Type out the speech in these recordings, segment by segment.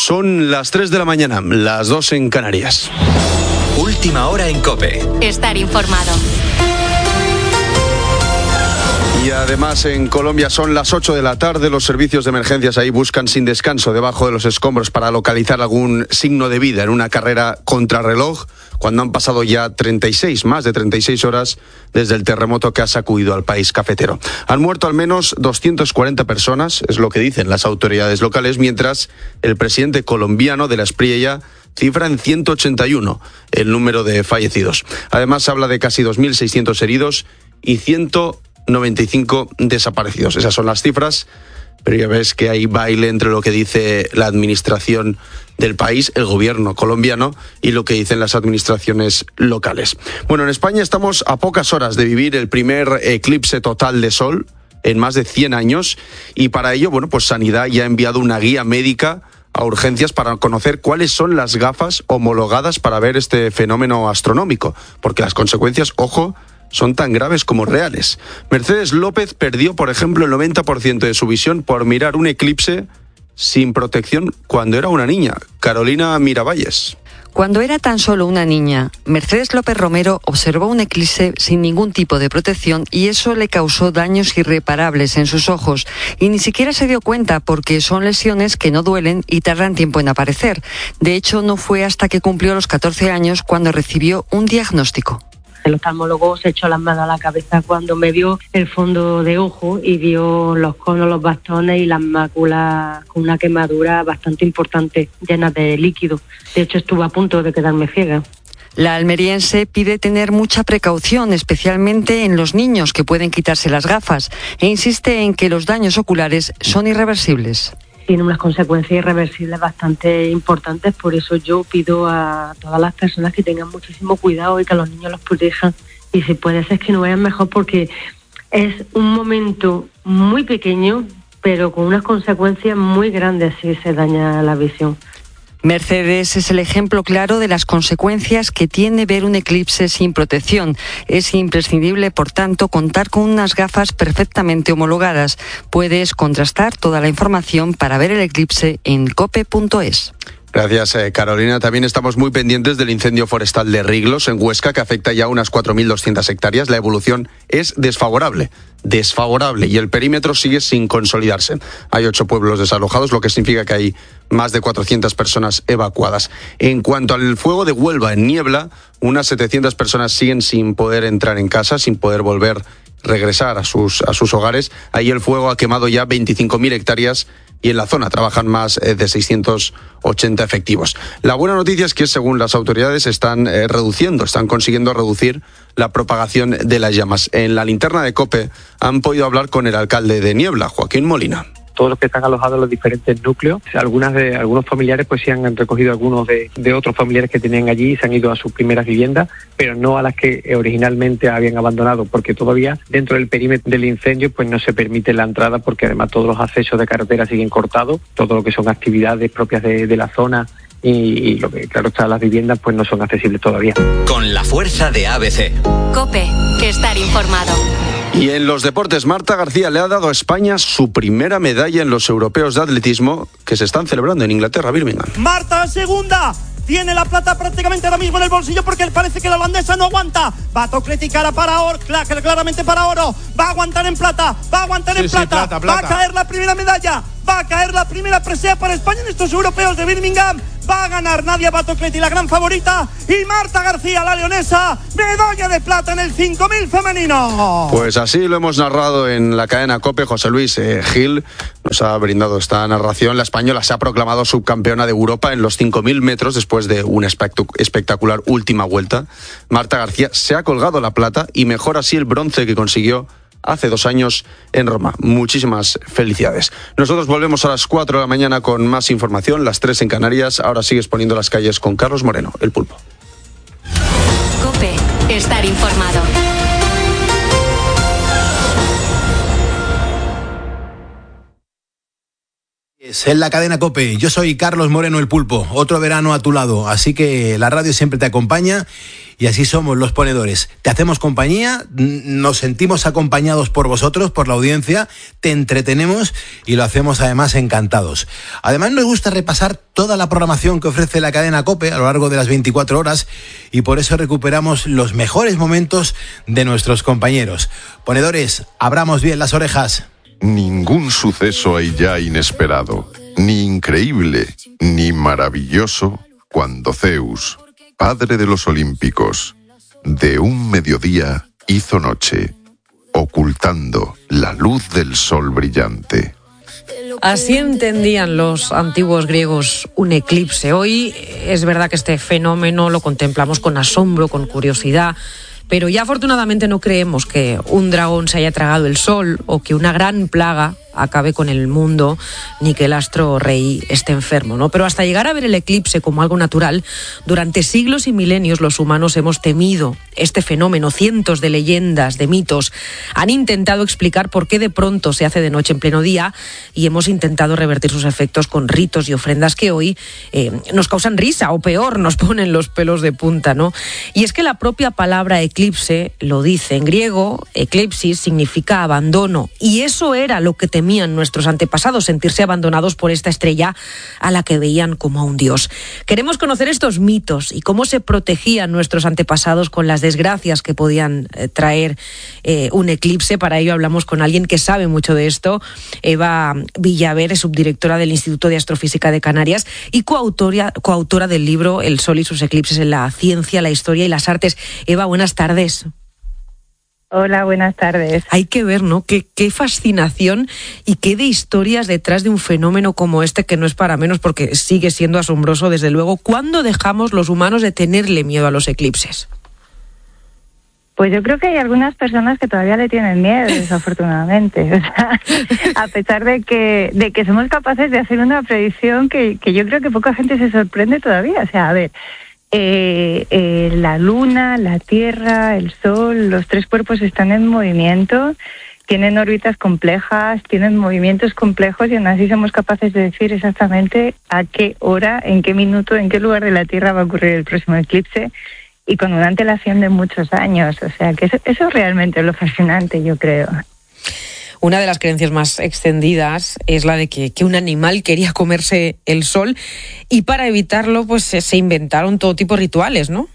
Son las 3 de la mañana, las 2 en Canarias. Última hora en COPE. Estar informado. Y además en Colombia son las 8 de la tarde, los servicios de emergencias ahí buscan sin descanso debajo de los escombros para localizar algún signo de vida en una carrera contrarreloj, cuando han pasado ya más de 36 horas desde el terremoto que ha sacudido al país cafetero. Han muerto al menos 240 personas, es lo que dicen las autoridades locales, mientras el presidente colombiano de la Espriella cifra en 181 el número de fallecidos. Además habla de casi 2.600 heridos y 195 desaparecidos. Esas son las cifras, pero ya ves que hay baile entre lo que dice la administración del país, el gobierno colombiano, y lo que dicen las administraciones locales. Bueno, en España estamos a pocas horas de vivir el primer eclipse total de sol en más de 100 años, y para ello, pues Sanidad ya ha enviado una guía médica a urgencias para conocer cuáles son las gafas homologadas para ver este fenómeno astronómico, porque las consecuencias, ojo, son tan graves como reales. Mercedes López perdió, por ejemplo, el 90% de su visión por mirar un eclipse sin protección cuando era una niña. Carolina Miravalles. Cuando era tan solo una niña, Mercedes López Romero observó un eclipse sin ningún tipo de protección y eso le causó daños irreparables en sus ojos. Y ni siquiera se dio cuenta porque son lesiones que no duelen y tardan tiempo en aparecer. De hecho, no fue hasta que cumplió los 14 años cuando recibió un diagnóstico. El oftalmólogo se echó las manos a la cabeza cuando me vio el fondo de ojo y vio los conos, los bastones y las máculas con una quemadura bastante importante, llenas de líquido. De hecho, estuve a punto de quedarme ciega. La almeriense pide tener mucha precaución, especialmente en los niños que pueden quitarse las gafas, e insiste en que los daños oculares son irreversibles. Tiene unas consecuencias irreversibles bastante importantes, por eso yo pido a todas las personas que tengan muchísimo cuidado y que a los niños los protejan, y si puede ser que no vean mejor, porque es un momento muy pequeño pero con unas consecuencias muy grandes si se daña la visión. Mercedes es el ejemplo claro de las consecuencias que tiene ver un eclipse sin protección. Es imprescindible, por tanto, contar con unas gafas perfectamente homologadas. Puedes contrastar toda la información para ver el eclipse en cope.es. Gracias, Carolina. También estamos muy pendientes del incendio forestal de Riglos, en Huesca, que afecta ya unas 4.200 hectáreas. La evolución es desfavorable, y el perímetro sigue sin consolidarse. Hay 8 pueblos desalojados, lo que significa que hay más de 400 personas evacuadas. En cuanto al fuego de Huelva, en Niebla, unas 700 personas siguen sin poder entrar en casa, sin poder regresar a sus hogares. Ahí el fuego ha quemado ya 25.000 hectáreas y en la zona trabajan más de 680 efectivos. La buena noticia es que, según las autoridades, están consiguiendo reducir la propagación de las llamas. En la linterna de COPE han podido hablar con el alcalde de Niebla, Joaquín Molina. Todos los que están alojados en los diferentes núcleos, algunos familiares pues sí han recogido algunos de otros familiares que tenían allí y se han ido a sus primeras viviendas, pero no a las que originalmente habían abandonado, porque todavía dentro del perímetro del incendio pues no se permite la entrada, porque además todos los accesos de carretera siguen cortados, todo lo que son actividades propias de la zona y lo que claro está, las viviendas pues no son accesibles todavía. Con la fuerza de ABC. COPE, estar informado. Y en los deportes, Marta García le ha dado a España su primera medalla en los europeos de atletismo que se están celebrando en Inglaterra, Birmingham. Marta segunda, tiene la plata prácticamente ahora mismo en el bolsillo porque parece que la holandesa no aguanta. Va a tocleticar para oro, claramente para oro, va a aguantar en plata, plata. Va a caer la primera medalla, va a caer la primera presea para España en estos europeos de Birmingham. Va a ganar Nadia Batocleti, la gran favorita, y Marta García, la leonesa, medalla de plata en el 5.000 femenino. Pues así lo hemos narrado en la cadena COPE. José Luis Gil nos ha brindado esta narración. La española se ha proclamado subcampeona de Europa en los 5.000 metros después de una espectacular última vuelta. Marta García se ha colgado la plata y mejora así el bronce que consiguió hace 2 años en Roma. Muchísimas felicidades. Nosotros volvemos a las 4 de la mañana con más información, las 3 en Canarias. Ahora sigues poniendo las calles con Carlos Moreno, el Pulpo. COPE, estar informado. En la cadena COPE, yo soy Carlos Moreno el Pulpo, otro verano a tu lado, así que la radio siempre te acompaña y así somos los ponedores. Te hacemos compañía, nos sentimos acompañados por vosotros, por la audiencia, te entretenemos y lo hacemos además encantados. Además nos gusta repasar toda la programación que ofrece la cadena COPE a lo largo de las 24 horas y por eso recuperamos los mejores momentos de nuestros compañeros. Ponedores, abramos bien las orejas. Ningún suceso hay ya inesperado, ni increíble, ni maravilloso, cuando Zeus, padre de los olímpicos, de un mediodía hizo noche, ocultando la luz del sol brillante. Así entendían los antiguos griegos un eclipse. Hoy es verdad que este fenómeno lo contemplamos con asombro, con curiosidad, pero ya afortunadamente no creemos que un dragón se haya tragado el sol o que una gran plaga acabe con el mundo, ni que el astro rey esté enfermo, ¿no? Pero hasta llegar a ver el eclipse como algo natural, durante siglos y milenios los humanos hemos temido este fenómeno. Cientos de leyendas, de mitos, han intentado explicar por qué de pronto se hace de noche en pleno día y hemos intentado revertir sus efectos con ritos y ofrendas que hoy nos causan risa o peor, nos ponen los pelos de punta, ¿no? Y es que la propia palabra eclipse lo dice. En griego, eclipsis significa abandono y eso era lo que temían nuestros antepasados, sentirse abandonados por esta estrella a la que veían como a un dios. Queremos conocer estos mitos y cómo se protegían nuestros antepasados con las desgracias que podían traer un eclipse. Para ello hablamos con alguien que sabe mucho de esto. Eva Villaver es subdirectora del Instituto de Astrofísica de Canarias y coautora del libro El Sol y sus eclipses en la ciencia, la historia y las artes. Eva, buenas tardes. Hola, buenas tardes. Hay que ver, ¿no? Qué fascinación y qué de historias detrás de un fenómeno como este, que no es para menos porque sigue siendo asombroso, desde luego. ¿Cuándo dejamos los humanos de tenerle miedo a los eclipses? Pues yo creo que hay algunas personas que todavía le tienen miedo, desafortunadamente. O sea, a pesar de que somos capaces de hacer una predicción que yo creo que poca gente se sorprende todavía. O sea, a ver, la luna, la tierra, el sol, los tres cuerpos están en movimiento, tienen órbitas complejas, tienen movimientos complejos y aún así somos capaces de decir exactamente a qué hora, en qué minuto, en qué lugar de la Tierra va a ocurrir el próximo eclipse y con una antelación de muchos años. O sea, que eso realmente es lo fascinante, yo creo. Una de las creencias más extendidas es la de que un animal quería comerse el sol y para evitarlo pues se inventaron todo tipo de rituales, ¿no?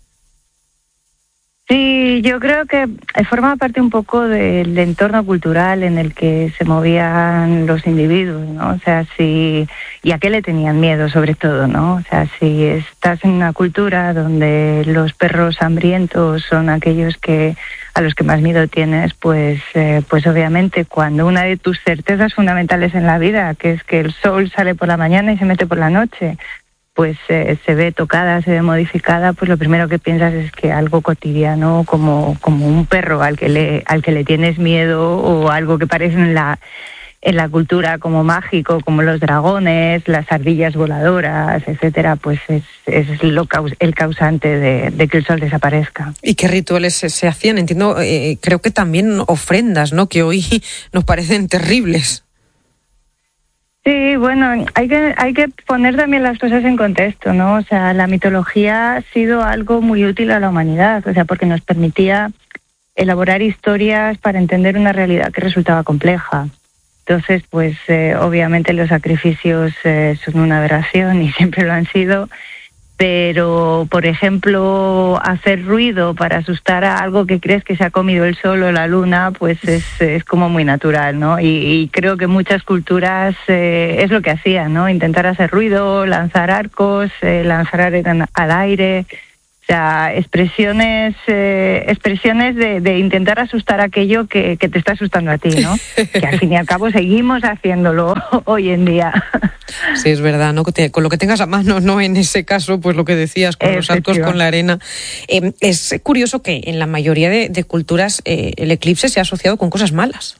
Sí, yo creo que forma parte un poco del entorno cultural en el que se movían los individuos, ¿no? O sea, ¿y a qué le tenían miedo sobre todo, no? O sea, si estás en una cultura donde los perros hambrientos son aquellos a los que más miedo tienes, pues obviamente cuando una de tus certezas fundamentales en la vida, que es que el sol sale por la mañana y se mete por la noche, pues se ve tocada, se ve modificada, pues lo primero que piensas es que algo cotidiano como un perro al que le tienes miedo o algo que parece en la cultura como mágico, como los dragones, las ardillas voladoras, etcétera, pues es el causante de que el sol desaparezca. ¿Y qué rituales se hacían? Entiendo, creo que también ofrendas, ¿no? Que hoy nos parecen terribles. Sí, bueno, hay que poner también las cosas en contexto, ¿no? O sea, la mitología ha sido algo muy útil a la humanidad, o sea, porque nos permitía elaborar historias para entender una realidad que resultaba compleja. Entonces, pues obviamente los sacrificios son una aberración y siempre lo han sido, pero, por ejemplo, hacer ruido para asustar a algo que crees que se ha comido el sol o la luna, pues es como muy natural, ¿no? Y creo que muchas culturas es lo que hacían, ¿no? Intentar hacer ruido, lanzar arcos, lanzar arena al aire. O sea, expresiones de intentar asustar aquello que te está asustando a ti, ¿no? Que al fin y al cabo seguimos haciéndolo hoy en día. Sí, es verdad, ¿no? Con lo que tengas a mano, no en ese caso, pues lo que decías, con los arcos, con la arena. Es curioso que en la mayoría de culturas el eclipse se ha asociado con cosas malas.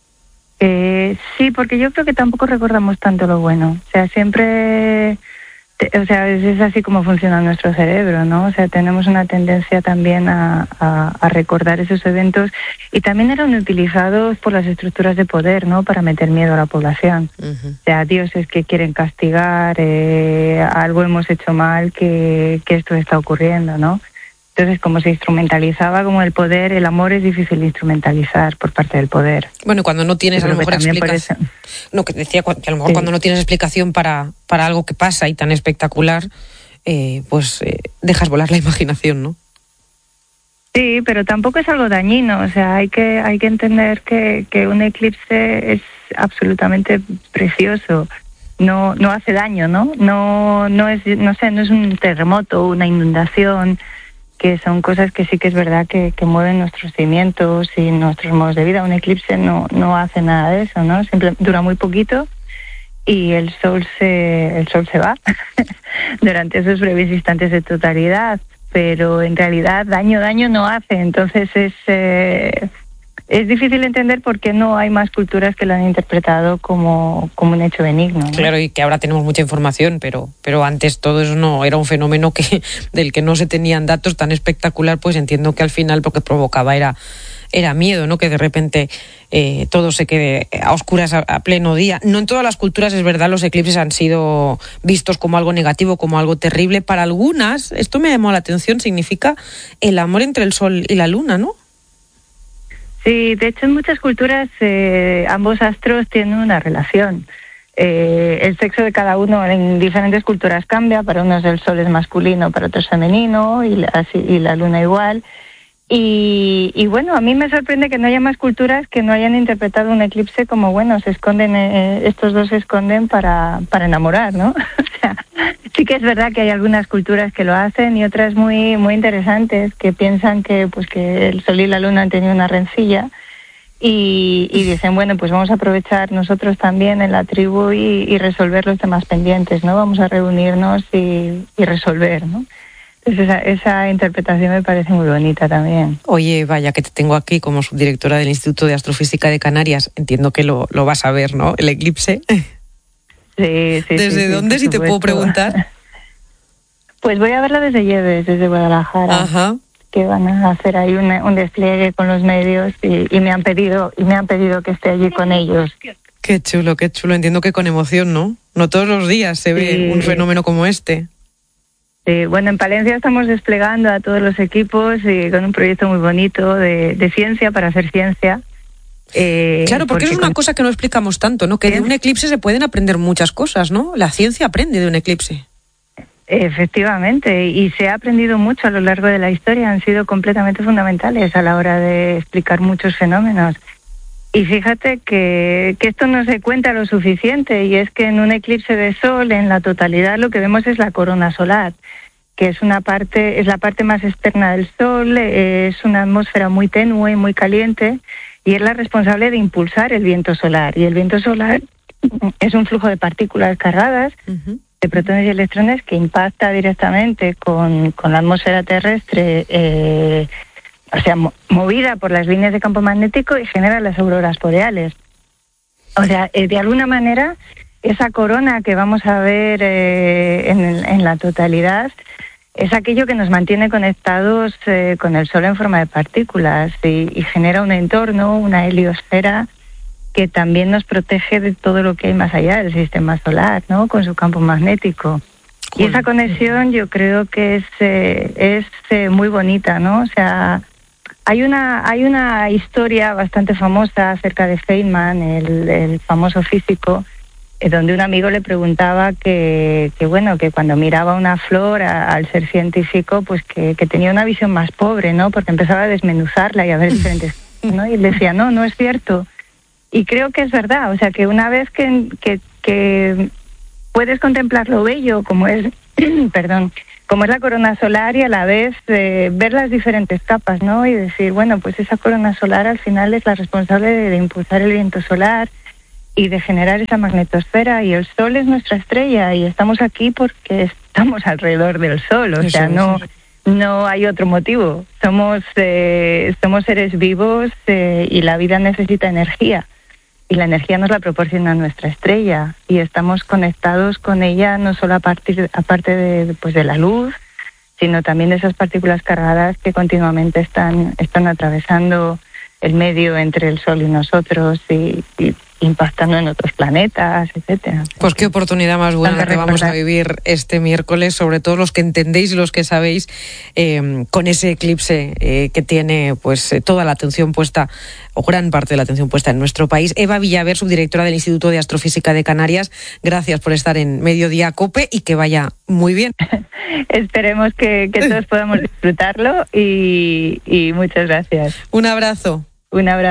Sí, porque yo creo que tampoco recordamos tanto lo bueno. O sea, siempre O sea, es así como funciona nuestro cerebro, ¿no? O sea, tenemos una tendencia también a recordar esos eventos, y también eran utilizados por las estructuras de poder, ¿no? Para meter miedo a la población. O sea, dioses que quieren castigar, algo hemos hecho mal, que esto está ocurriendo, ¿no? Entonces, como se instrumentalizaba como el poder, el amor es difícil de instrumentalizar por parte del poder. Bueno, cuando no tienes a lo mejor explicación. No, que decía que a lo mejor cuando no tienes explicación para algo que pasa y tan espectacular, pues dejas volar la imaginación, ¿no? Sí, pero tampoco es algo dañino. O sea, hay que entender que un eclipse es absolutamente precioso. No hace daño, ¿no? No es un terremoto, una inundación, que son cosas que sí que es verdad que mueven nuestros cimientos y nuestros modos de vida. Un eclipse no hace nada de eso, ¿no? Simplemente dura muy poquito y el sol se va durante esos breves instantes de totalidad, pero en realidad daño no hace. Entonces es difícil entender por qué no hay más culturas que lo han interpretado como un hecho benigno, ¿no? Claro, y que ahora tenemos mucha información, pero antes todo eso no era un fenómeno del que no se tenían datos tan espectacular. Pues entiendo que al final lo que provocaba era miedo, ¿no? Que de repente todo se quede a oscuras a pleno día. No en todas las culturas, es verdad, los eclipses han sido vistos como algo negativo, como algo terrible. Para algunas, esto me llamó la atención, significa el amor entre el sol y la luna, ¿no? Sí, de hecho en muchas culturas ambos astros tienen una relación. El sexo de cada uno en diferentes culturas cambia. Para unos el sol es masculino, para otros femenino, y la luna igual. Y bueno, a mí me sorprende que no haya más culturas que no hayan interpretado un eclipse como, bueno, estos dos se esconden para enamorar, ¿no? O sea, sí que es verdad que hay algunas culturas que lo hacen y otras muy muy interesantes que piensan que el sol y la luna han tenido una rencilla y dicen, bueno, pues vamos a aprovechar nosotros también en la tribu y resolver los temas pendientes, ¿no? Vamos a reunirnos y resolver, ¿no? Esa interpretación me parece muy bonita también. Oye, vaya que te tengo aquí como subdirectora del Instituto de Astrofísica de Canarias. Entiendo que lo vas a ver, ¿no? El eclipse. Sí. ¿Desde dónde, si te puedo preguntar? Pues voy a verlo desde Lleves, desde Guadalajara. Ajá. Que van a hacer ahí un despliegue con los medios y me han pedido que esté allí con ellos. Qué chulo. Entiendo que con emoción, ¿no? No todos los días se ve un fenómeno como este. Sí, bueno, en Palencia estamos desplegando a todos los equipos y con un proyecto muy bonito de ciencia para hacer ciencia. Claro, porque es una cosa que no explicamos tanto, ¿no? Que de un eclipse se pueden aprender muchas cosas, ¿no? La ciencia aprende de un eclipse. Efectivamente, y se ha aprendido mucho a lo largo de la historia, han sido completamente fundamentales a la hora de explicar muchos fenómenos. Y fíjate que esto no se cuenta lo suficiente, y es que en un eclipse de sol, en la totalidad, lo que vemos es la corona solar, que es la parte más externa del sol, es una atmósfera muy tenue, muy caliente, y es la responsable de impulsar el viento solar. Y el viento solar es un flujo de partículas cargadas, de protones y electrones, que impacta directamente con la atmósfera terrestre, o sea, movida por las líneas de campo magnético, y genera las auroras boreales. O sea, de alguna manera, esa corona que vamos a ver en la totalidad es aquello que nos mantiene conectados con el Sol en forma de partículas y genera un entorno, una heliosfera, que también nos protege de todo lo que hay más allá del sistema solar, ¿no? Con su campo magnético. Y esa conexión yo creo que es muy bonita, ¿no? O sea, hay una historia bastante famosa acerca de Feynman, el famoso físico, donde un amigo le preguntaba que cuando miraba una flor al ser científico, pues que tenía una visión más pobre, ¿no? Porque empezaba a desmenuzarla y a ver diferentes, ¿no? Y él decía, no es cierto. Y creo que es verdad, o sea, que una vez que puedes contemplar lo bello como es, como es la corona solar, y a la vez ver las diferentes capas, ¿no? Y decir, bueno, pues esa corona solar al final es la responsable de impulsar el viento solar y de generar esa magnetosfera, y el Sol es nuestra estrella y estamos aquí porque estamos alrededor del Sol, o sea, no hay otro motivo. Somos seres vivos y la vida necesita energía. la energía nos la proporciona nuestra estrella y estamos conectados con ella no solo aparte de la luz, sino también de esas partículas cargadas que continuamente están atravesando el medio entre el Sol y nosotros y impactando en otros planetas, etcétera. Pues qué oportunidad más buena que vamos a vivir este miércoles, sobre todo los que entendéis y los que sabéis, con ese eclipse que tiene pues toda la atención puesta, o gran parte de la atención puesta en nuestro país. Eva Villaver, subdirectora del Instituto de Astrofísica de Canarias, gracias por estar en Mediodía COPE y que vaya muy bien. Esperemos que todos podamos disfrutarlo y muchas gracias. Un abrazo. Un abrazo.